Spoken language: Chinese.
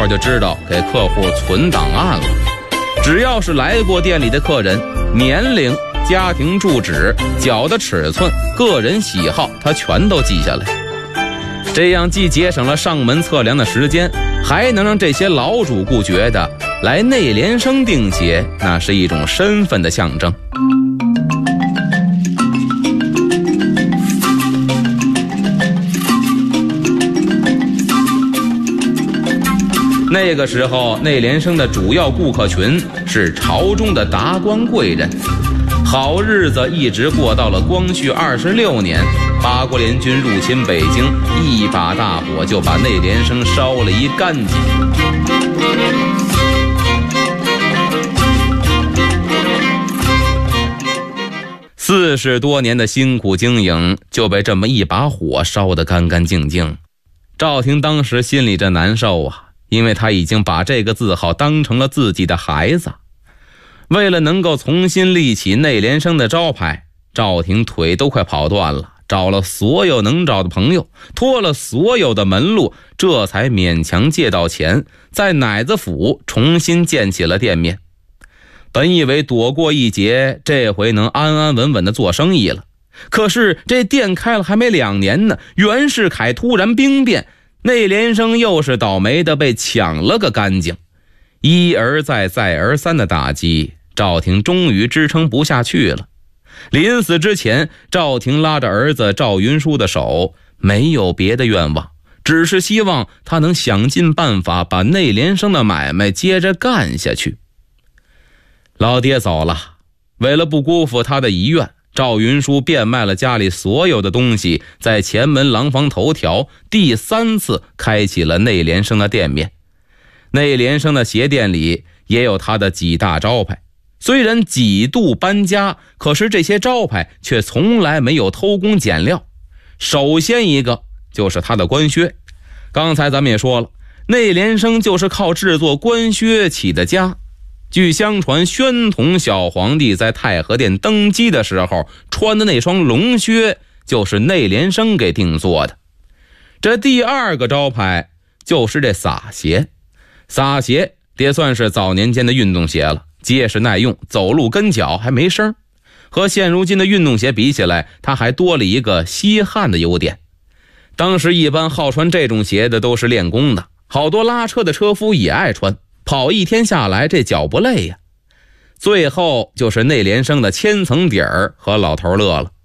就知道给客户存档案了。只要是来过店里的客人，年龄、家庭住址、脚的尺寸、个人喜好，他全都记下来。这样既节省了上门测量的时间，还能让这些老主顾觉得来内联升订鞋那是一种身份的象征。那个时候内联升的主要顾客群是朝中的达官贵人，好日子一直过到了光绪26年，八国联军入侵北京，一把大火就把内联升烧了一干净。40多年的辛苦经营就被这么一把火烧得干干净净。赵廷当时心里这难受啊，因为他已经把这个字号当成了自己的孩子。为了能够重新立起内联升的招牌，赵廷腿都快跑断了，找了所有能找的朋友，托了所有的门路，这才勉强借到钱，在乃子府重新建起了店面。本以为躲过一劫，这回能安安稳稳的做生意了。可是这店开了还没2年呢，袁世凯突然兵变，内联升又是倒霉的被抢了个干净。一而再再而三的打击，赵廷终于支撑不下去了。临死之前，赵廷拉着儿子赵云舒的手，没有别的愿望，只是希望他能想尽办法把内联升的买卖接着干下去。老爹走了，为了不辜负他的遗愿，赵云舒变卖了家里所有的东西，在前门廊坊头条第3次开启了内联升的店面。内联升的鞋店里也有他的几大招牌，虽然几度搬家，可是这些招牌却从来没有偷工减料。首先一个就是他的官靴，刚才咱们也说了，内联升就是靠制作官靴起的家。据相传，宣统小皇帝在太和殿登基的时候穿的那双龙靴就是内联升给定做的。这第2个招牌就是这洒鞋。洒鞋也算是早年间的运动鞋了，结实耐用，走路跟脚还没声。和现如今的运动鞋比起来，它还多了一个吸汗的优点。当时一般好穿这种鞋的都是练功的，好多拉车的车夫也爱穿，跑一天下来这脚不累呀。最后就是内联升的千层底儿和老头乐了。